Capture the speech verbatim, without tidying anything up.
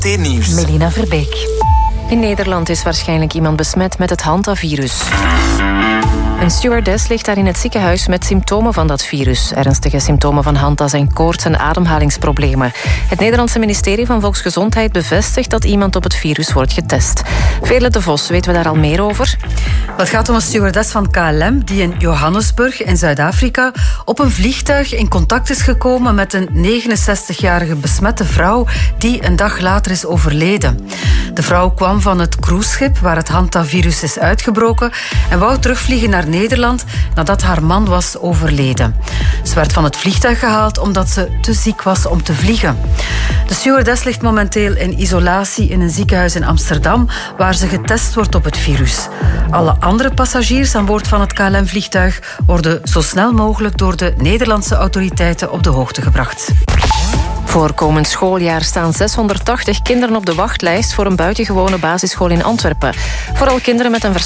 T-nieuws. Melina Verbeek. In Nederland is waarschijnlijk iemand besmet met het Hanta-virus. Een stewardess ligt daar in het ziekenhuis met symptomen van dat virus. Ernstige symptomen van Hanta zijn koorts en ademhalingsproblemen. Het Nederlandse ministerie van Volksgezondheid bevestigt dat iemand op het virus wordt getest. Veerle de Vos, weten we daar al meer over? Het gaat om een stewardess van K L M die in Johannesburg in Zuid-Afrika op een vliegtuig in contact is gekomen met een negenenzestigjarige besmette vrouw die een dag later is overleden. De vrouw kwam van het cruiseschip waar het Hanta-virus is uitgebroken en wou terugvliegen naar Nederland nadat haar man was overleden. Ze werd van het vliegtuig gehaald omdat ze te ziek was om te vliegen. De stewardess ligt momenteel in isolatie in een ziekenhuis in Amsterdam waar ze getest wordt op het virus. Alle andere passagiers aan boord van het K L M-vliegtuig worden zo snel mogelijk door de Nederlandse autoriteiten op de hoogte gebracht. Voor komend schooljaar staan zeshonderdtachtig kinderen op de wachtlijst voor een buitengewone basisschool in Antwerpen. Vooral kinderen met een